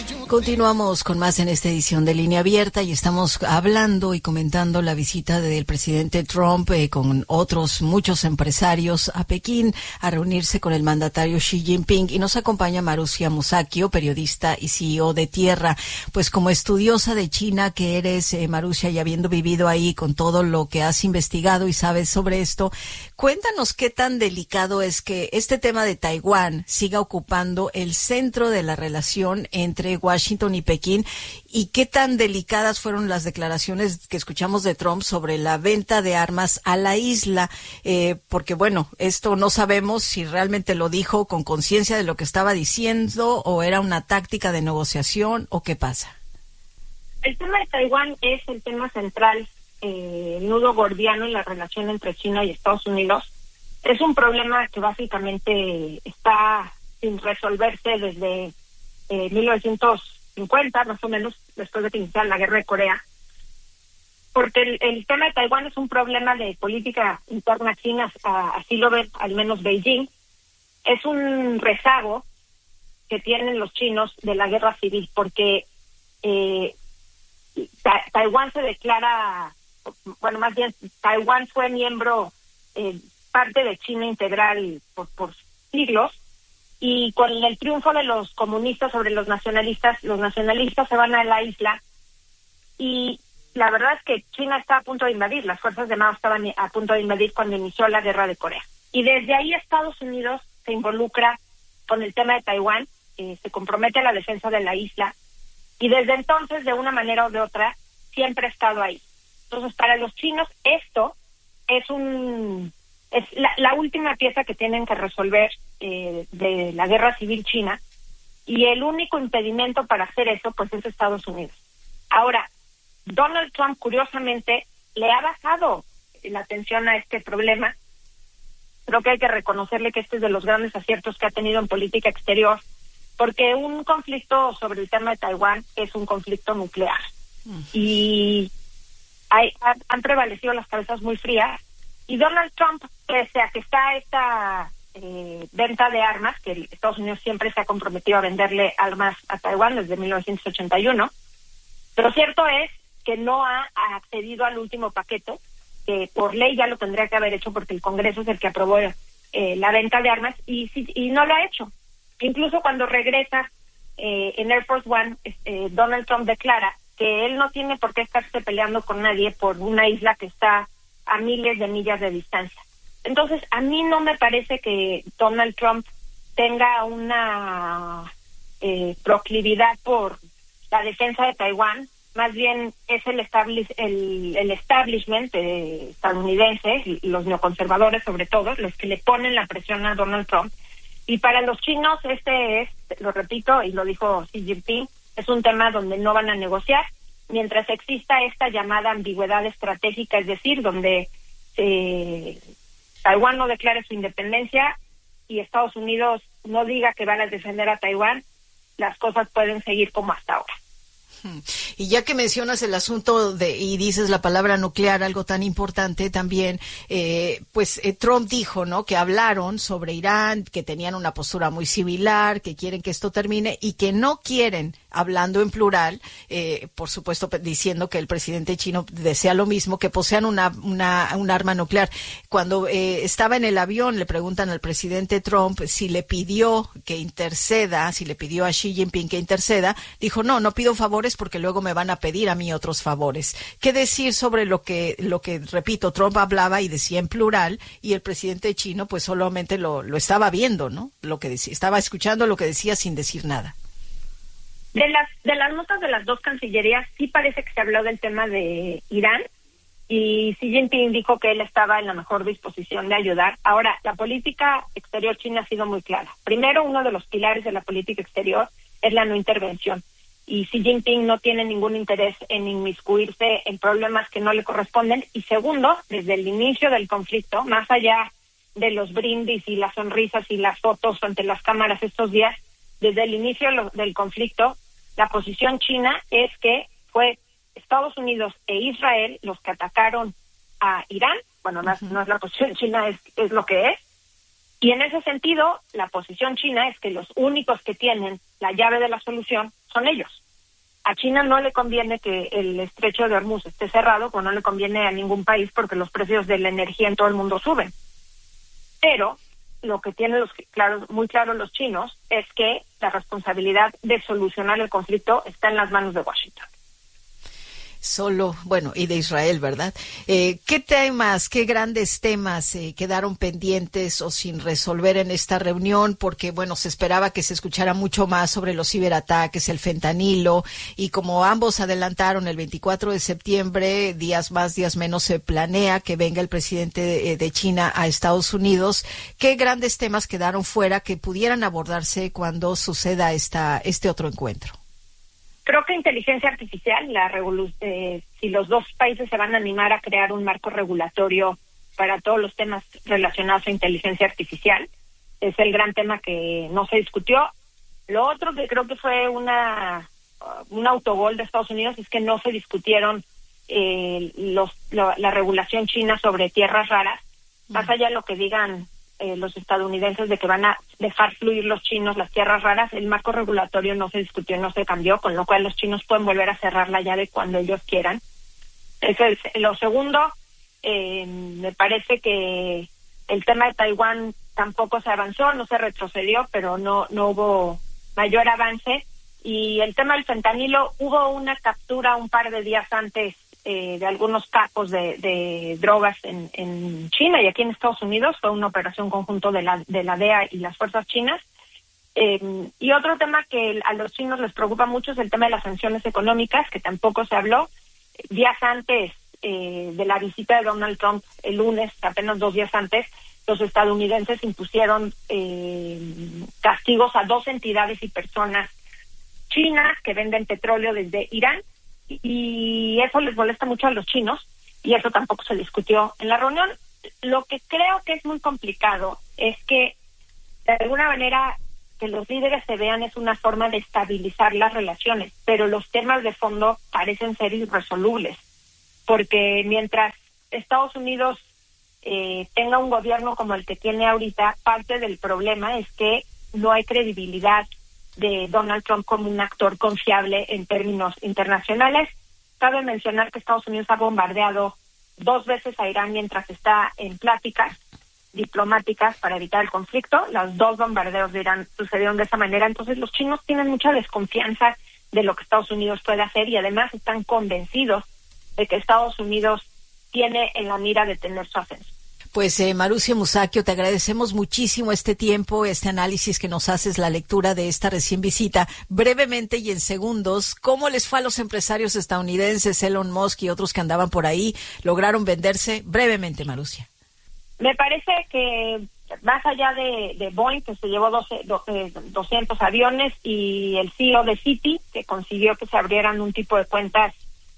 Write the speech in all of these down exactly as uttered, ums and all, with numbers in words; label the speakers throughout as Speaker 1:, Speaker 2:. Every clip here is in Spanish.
Speaker 1: Continuamos con más en esta edición de Línea Abierta y estamos hablando y comentando la visita del presidente Trump eh, con otros muchos empresarios a Pekín a reunirse con el mandatario Xi Jinping, y nos acompaña Marussia Musacchio, periodista y C E O de Tierra. Pues como estudiosa de China que eres, eh, Marussia, y habiendo vivido ahí con todo lo que has investigado y sabes sobre esto, cuéntanos qué tan delicado es que este tema de Taiwán siga ocupando el centro de la relación entre Washington Washington y Pekín, y qué tan delicadas fueron las declaraciones que escuchamos de Trump sobre la venta de armas a la isla, eh, porque bueno, esto no sabemos si realmente lo dijo con conciencia de lo que estaba diciendo o era una táctica de negociación o qué pasa.
Speaker 2: El tema de Taiwán es el tema central, eh, nudo gordiano en la relación entre China y Estados Unidos. Es un problema que básicamente está sin resolverse desde Eh, mil novecientos cincuenta, más o menos, después de que iniciara la guerra de Corea, porque el, el tema de Taiwán es un problema de política interna china, a, así lo ve al menos Beijing. Es un rezago que tienen los chinos de la guerra civil, porque eh, ta, Taiwán se declara, bueno, más bien, Taiwán fue miembro, eh, parte de China integral por, por siglos. Y con el triunfo de los comunistas sobre los nacionalistas, los nacionalistas se van a la isla, y la verdad es que China está a punto de invadir, las fuerzas de Mao estaban a punto de invadir cuando inició la guerra de Corea. Y desde ahí Estados Unidos se involucra con el tema de Taiwán, eh, se compromete a la defensa de la isla, y desde entonces, de una manera o de otra, siempre ha estado ahí. Entonces, para los chinos, esto es un... es la, la última pieza que tienen que resolver eh, de la guerra civil china, y el único impedimento para hacer eso pues es Estados Unidos. Ahora, Donald Trump curiosamente le ha bajado la atención a este problema. Creo que hay que reconocerle que este es de los grandes aciertos que ha tenido en política exterior, porque un conflicto sobre el tema de Taiwán es un conflicto nuclear, mm. y hay, han, han prevalecido las cabezas muy frías. Y Donald Trump, pese a que está esta eh, venta de armas, que Estados Unidos siempre se ha comprometido a venderle armas a Taiwán desde mil novecientos ochenta y uno, pero cierto es que no ha accedido al último paquete, que por ley ya lo tendría que haber hecho porque el Congreso es el que aprobó eh, la venta de armas, y, y no lo ha hecho. Incluso cuando regresa eh, en Air Force One, eh, Donald Trump declara que él no tiene por qué estarse peleando con nadie por una isla que está a miles de millas de distancia. Entonces, a mí no me parece que Donald Trump tenga una eh, proclividad por la defensa de Taiwán. Más bien es el, establish, el, el establishment eh, estadounidense, los neoconservadores sobre todo, los que le ponen la presión a Donald Trump. Y para los chinos este es, lo repito, y lo dijo Xi Jinping, es un tema donde no van a negociar mientras exista esta llamada ambigüedad estratégica, es decir, donde eh, Taiwán no declare su independencia y Estados Unidos no diga que van a defender a Taiwán, las cosas pueden seguir como hasta ahora.
Speaker 1: Y ya que mencionas el asunto de y dices la palabra nuclear, algo tan importante también, eh, pues eh, Trump dijo, ¿no?, que hablaron sobre Irán, que tenían una postura muy similar, que quieren que esto termine y que no quieren, hablando en plural, eh, por supuesto diciendo que el presidente chino desea lo mismo, que posean una una un arma nuclear. Cuando eh, estaba en el avión le preguntan al presidente Trump si le pidió que interceda, si le pidió a Xi Jinping que interceda, dijo no, no pido favores porque luego me van a pedir a mí otros favores. ¿Qué decir sobre lo que, lo que repito, Trump hablaba y decía en plural y el presidente chino pues solamente lo, lo estaba viendo, ¿no? Lo que decía, estaba escuchando lo que decía sin decir nada.
Speaker 2: De las, de las notas de las dos cancillerías sí parece que se habló del tema de Irán y Xi Jinping dijo que él estaba en la mejor disposición de ayudar. Ahora, la política exterior china ha sido muy clara. Primero, uno de los pilares de la política exterior es la no intervención. Y Xi Jinping no tiene ningún interés en inmiscuirse en problemas que no le corresponden. Y segundo, desde el inicio del conflicto, más allá de los brindis y las sonrisas y las fotos ante las cámaras estos días, desde el inicio del conflicto, la posición china es que fue Estados Unidos e Israel los que atacaron a Irán. Bueno, no, no es la posición china, es, es lo que es. Y en ese sentido, la posición china es que los únicos que tienen la llave de la solución son ellos. A China no le conviene que el estrecho de Hormuz esté cerrado, pues no le conviene a ningún país porque los precios de la energía en todo el mundo suben. Pero lo que tienen los claro, muy claro los chinos es que la responsabilidad de solucionar el conflicto está en las manos de Washington.
Speaker 1: Solo, bueno, y de Israel, ¿verdad? Eh, ¿Qué temas, qué grandes temas eh, quedaron pendientes o sin resolver en esta reunión? Porque, bueno, se esperaba que se escuchara mucho más sobre los ciberataques, el fentanilo, y como ambos adelantaron el veinticuatro de septiembre, días más, días menos, se planea que venga el presidente de, de China a Estados Unidos. ¿Qué grandes temas quedaron fuera que pudieran abordarse cuando suceda esta este otro encuentro?
Speaker 2: Creo que inteligencia artificial, la revolu- eh, si los dos países se van a animar a crear un marco regulatorio para todos los temas relacionados a inteligencia artificial, es el gran tema que no se discutió. Lo otro que creo que fue una un autogol de Estados Unidos es que no se discutieron eh, los lo, la regulación china sobre tierras raras, mm. más allá de lo que digan Eh, los estadounidenses de que van a dejar fluir los chinos las tierras raras, el marco regulatorio no se discutió, no se cambió, con lo cual los chinos pueden volver a cerrar la llave cuando ellos quieran. Eso es lo segundo. Eh, me parece que el tema de Taiwán tampoco se avanzó, no se retrocedió, pero no no hubo mayor avance. Y el tema del fentanilo, hubo una captura un par de días antes Eh, de algunos capos de, de drogas en, en China y aquí en Estados Unidos. Fue una operación conjunto de la de la D E A y las fuerzas chinas. Eh, y otro tema que a los chinos les preocupa mucho es el tema de las sanciones económicas, que tampoco se habló. Días antes eh, de la visita de Donald Trump, el lunes, apenas dos días antes, los estadounidenses impusieron eh, castigos a dos entidades y personas chinas que venden petróleo desde Irán, y eso les molesta mucho a los chinos, y eso tampoco se discutió en la reunión. Lo que creo que es muy complicado es que, de alguna manera, que los líderes se vean es una forma de estabilizar las relaciones, pero los temas de fondo parecen ser irresolubles, porque mientras Estados Unidos eh, tenga un gobierno como el que tiene ahorita, parte del problema es que no hay credibilidad de Donald Trump como un actor confiable en términos internacionales. Cabe mencionar que Estados Unidos ha bombardeado dos veces a Irán mientras está en pláticas diplomáticas para evitar el conflicto. Los dos bombardeos de Irán sucedieron de esa manera. Entonces los chinos tienen mucha desconfianza de lo que Estados Unidos puede hacer y además están convencidos de que Estados Unidos tiene en la mira de tener su ascenso.
Speaker 1: Pues eh, Marusia Musacchio, te agradecemos muchísimo este tiempo, este análisis que nos haces, la lectura de esta recién visita. Brevemente y en segundos, ¿cómo les fue a los empresarios estadounidenses, Elon Musk y otros que andaban por ahí? ¿Lograron venderse? Brevemente, Marusia.
Speaker 2: Me parece que más allá de, de Boeing, que se llevó doce, doce, doscientos aviones, y el C E O de Citi, que consiguió que se abrieran un tipo de cuentas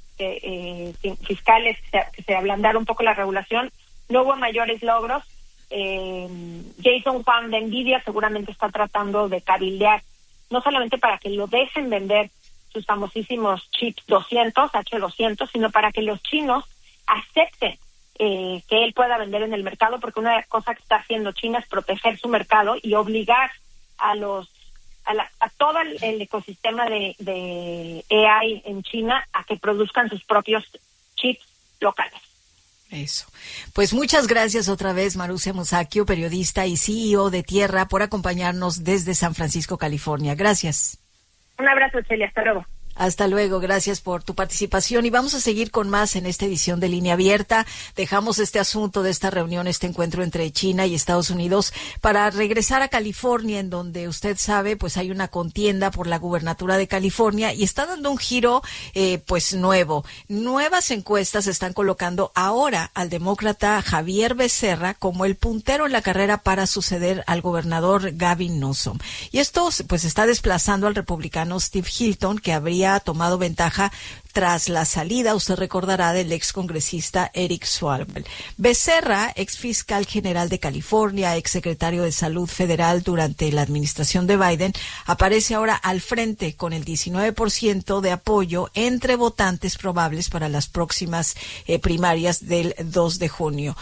Speaker 2: eh, eh, fiscales, que se, que se ablandara un poco la regulación, no hubo mayores logros. Eh, Jason Huang de Nvidia seguramente está tratando de cabildear, no solamente para que lo dejen vender sus famosísimos chips doscientos, H doscientos, sino para que los chinos acepten eh, que él pueda vender en el mercado, porque una cosa que está haciendo China es proteger su mercado y obligar a los a, la, a todo el, el ecosistema de, de A I en China a que produzcan sus propios chips locales.
Speaker 1: Eso. Pues muchas gracias otra vez, Marusia Musacchio, periodista y C E O de Tierra, por acompañarnos desde San Francisco, California. Gracias.
Speaker 2: Un abrazo, Celia. Hasta luego.
Speaker 1: Hasta luego, gracias por tu participación y vamos a seguir con más en esta edición de Línea Abierta. Dejamos este asunto de esta reunión, este encuentro entre China y Estados Unidos para regresar a California, en donde usted sabe, pues hay una contienda por la gubernatura de California y está dando un giro eh, pues nuevo. Nuevas encuestas están colocando ahora al demócrata Javier Becerra como el puntero en la carrera para suceder al gobernador Gavin Newsom. Y esto pues está desplazando al republicano Steve Hilton, que habría tomado ventaja tras la salida, usted recordará, del excongresista Eric Swalwell. Becerra, ex fiscal general de California, ex secretario de Salud Federal durante la administración de Biden, aparece ahora al frente con el diecinueve por ciento de apoyo entre votantes probables para las próximas eh, primarias del dos de junio.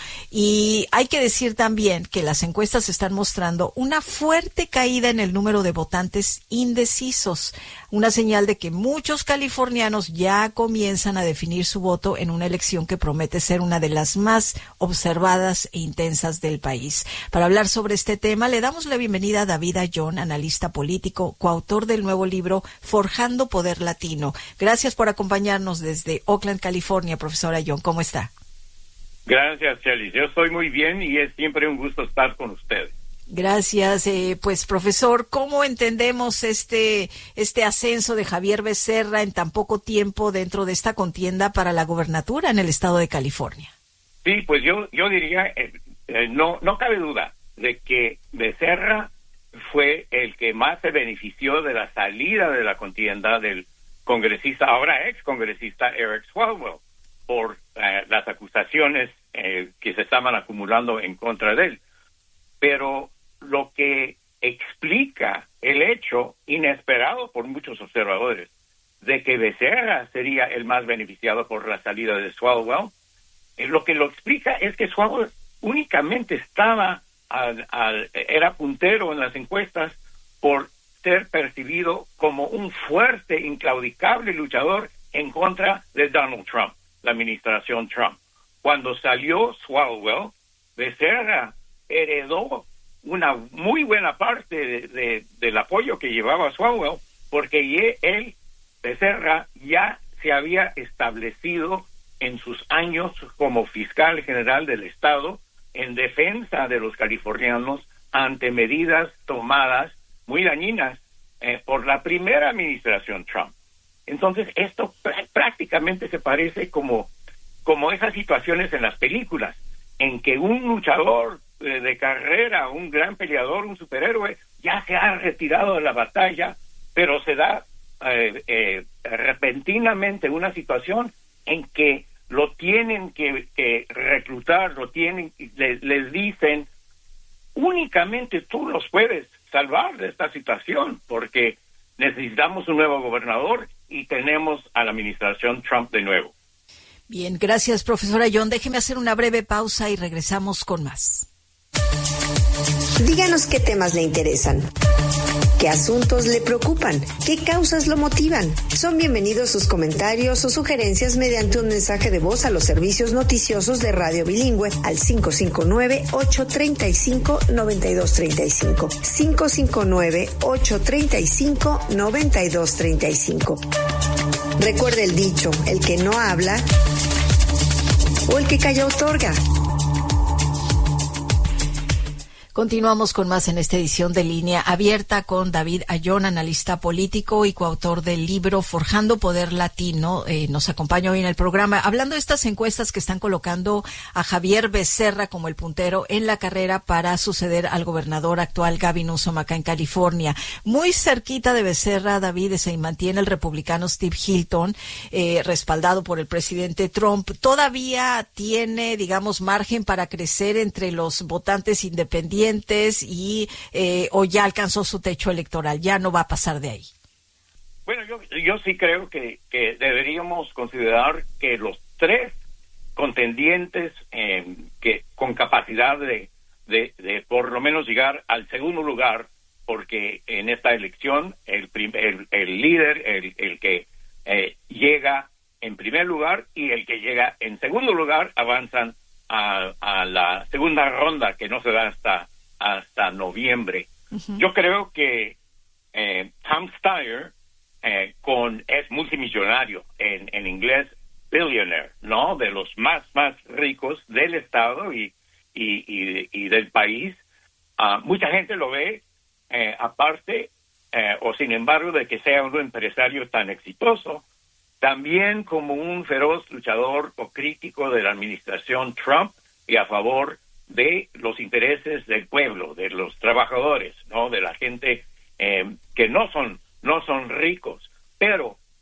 Speaker 1: Y hay que decir también que las encuestas están mostrando una fuerte caída en el número de votantes indecisos, una señal de que muchos californianos ya comienzan a definir su voto en una elección que promete ser una de las más observadas e intensas del país. Para hablar sobre este tema, le damos la bienvenida a David Ayllón, analista político, coautor del nuevo libro Forjando Poder Latino. Gracias por acompañarnos desde Oakland, California, profesor Ayllón. ¿Cómo está?
Speaker 3: Gracias, Chelis. Yo estoy muy bien y es siempre un gusto estar con ustedes.
Speaker 1: Gracias. Eh, pues, profesor, ¿cómo entendemos este este ascenso de Javier Becerra en tan poco tiempo dentro de esta contienda para la gobernatura en el estado de California?
Speaker 3: Sí, pues yo yo diría, eh, eh, no no cabe duda de que Becerra fue el que más se benefició de la salida de la contienda del congresista, ahora ex congresista Eric Swalwell, por eh, las acusaciones eh, que se estaban acumulando en contra de él. Pero lo que explica el hecho inesperado por muchos observadores de que Becerra sería el más beneficiado por la salida de Swalwell, eh, lo que lo explica es que Swalwell únicamente estaba al, al, era puntero en las encuestas por ser percibido como un fuerte, inclaudicable luchador en contra de Donald Trump, la administración Trump. Cuando salió Swalwell, Becerra heredó una muy buena parte de, de, del apoyo que llevaba Swalwell, porque él, Becerra, ya se había establecido en sus años como fiscal general del estado en defensa de los californianos ante medidas tomadas muy dañinas eh, por la primera administración Trump. Entonces, esto pr- prácticamente se parece como, como esas situaciones en las películas, en que un luchador de, de carrera, un gran peleador, un superhéroe, ya se ha retirado de la batalla, pero se da eh, eh, repentinamente una situación en que lo tienen que, que reclutar, lo tienen, les, les dicen, únicamente tú los puedes salvar de esta situación, porque necesitamos un nuevo gobernador y tenemos a la administración Trump de nuevo.
Speaker 1: Bien, gracias, profesora Ayllón. Déjeme hacer una breve pausa y regresamos con más.
Speaker 4: Díganos qué temas le interesan, qué asuntos le preocupan, qué causas lo motivan. Son bienvenidos sus comentarios o sugerencias mediante un mensaje de voz a los servicios noticiosos de Radio Bilingüe al cinco cinco nueve, ocho tres cinco, nueve dos tres cinco. cinco cinco nueve, ocho tres cinco, nueve dos tres cinco. Recuerde el dicho, el que no habla o el que calla otorga.
Speaker 1: Continuamos con más en esta edición de Línea Abierta con David Ayllón, analista político y coautor del libro Forjando Poder Latino. Eh, nos acompaña hoy en el programa hablando de estas encuestas que están colocando a Javier Becerra como el puntero en la carrera para suceder al gobernador actual Gavin Newsom acá en California. Muy cerquita de Becerra, David, se mantiene el republicano Steve Hilton, eh, respaldado por el presidente Trump. Todavía tiene, digamos, margen para crecer entre los votantes independientes y eh, o ya alcanzó su techo electoral, ya no va a pasar de ahí.
Speaker 3: Bueno, yo yo sí creo que, que deberíamos considerar que los tres contendientes eh, que con capacidad de, de, de por lo menos llegar al segundo lugar, porque en esta elección el, el, el líder, el, el que eh, llega en primer lugar y el que llega en segundo lugar avanzan a, a la segunda ronda, que no se da hasta hasta noviembre. Uh-huh. Yo creo que eh, Tom Steyer eh, con es multimillonario, en, en inglés billionaire, ¿no? De los más más ricos del estado y y, y, y del país. Uh, mucha gente lo ve eh, aparte eh, o sin embargo de que sea un empresario tan exitoso, también como un feroz luchador o crítico de la administración Trump y a favor de los intereses del pueblo, de los trabajadores, ¿no? De la gente eh, que no son no son ricos, pero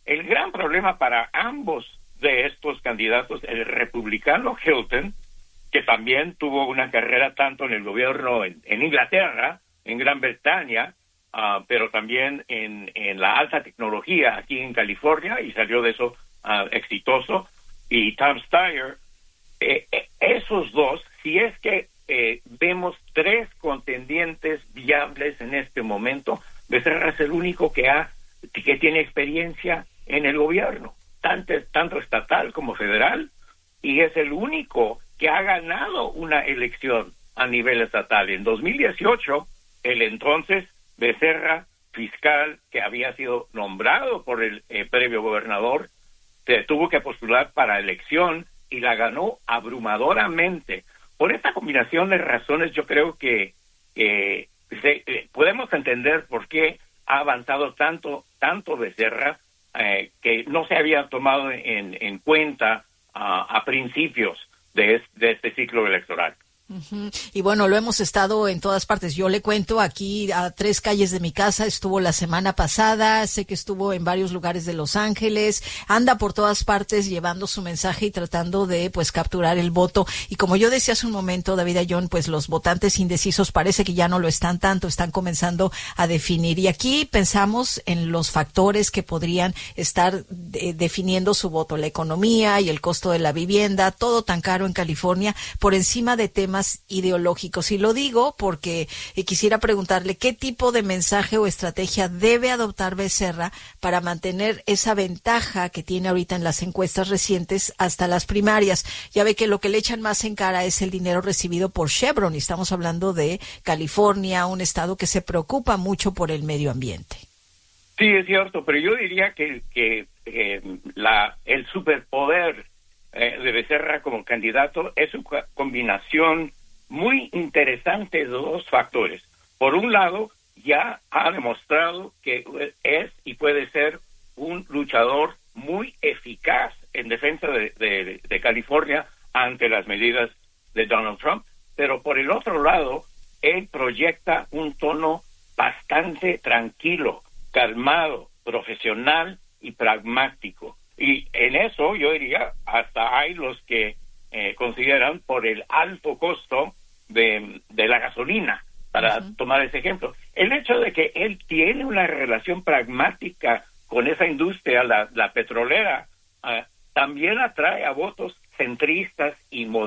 Speaker 3: el gran problema para ambos de estos candidatos, el republicano Hilton, que también tuvo una carrera tanto en el gobierno en, en Inglaterra, en Gran Bretaña, uh, pero también en, en la alta tecnología aquí en California, y salió de eso uh, exitoso, y Tom Steyer, eh, eh, esos dos, si es que eh, vemos tres contendientes viables en este momento, Becerra es el único que ha que tiene experiencia en el gobierno, tanto, tanto estatal como federal, y es el único que ha ganado una elección a nivel estatal. En dos mil dieciocho, el entonces Becerra, fiscal que había sido nombrado por el eh, previo gobernador, se tuvo que postular para elección y la ganó abrumadoramente. Por esta combinación de razones, yo creo que eh, se, eh, podemos entender por qué ha avanzado tanto tanto Becerra, eh, que no se había tomado en, en cuenta uh, a principios de, es, de este ciclo electoral.
Speaker 1: Uh-huh. Y bueno, lo hemos estado en todas partes. Yo le cuento, aquí a tres calles de mi casa estuvo la semana pasada, sé que estuvo en varios lugares de Los Ángeles, anda por todas partes llevando su mensaje y tratando de pues capturar el voto. Y como yo decía hace un momento, David Ayllón, pues los votantes indecisos parece que ya no lo están tanto, están comenzando a definir. Y aquí pensamos en los factores que podrían estar de, definiendo su voto, la economía y el costo de la vivienda, todo tan caro en California, por encima de temas ideológicos. Y lo digo porque eh, quisiera preguntarle qué tipo de mensaje o estrategia debe adoptar Becerra para mantener esa ventaja que tiene ahorita en las encuestas recientes hasta las primarias. Ya ve que lo que le echan más en cara es el dinero recibido por Chevron, y estamos hablando de California, un estado que se preocupa mucho por el medio ambiente.
Speaker 3: Sí, es cierto, pero yo diría que, que eh, la el superpoder de Becerra como candidato es una combinación muy interesante de dos factores. Por un lado, ya ha demostrado que es y puede ser un luchador muy eficaz en defensa de, de, de California ante las medidas de Donald Trump, pero por el otro lado, él proyecta un tono bastante tranquilo, calmado, profesional y pragmático. Y en eso yo diría, hasta hay los que eh, consideran por el alto costo de, de la gasolina, para uh-huh. tomar ese ejemplo. El hecho de que él tiene una relación pragmática con esa industria, la, la petrolera, uh, también atrae a votos centristas y modernos.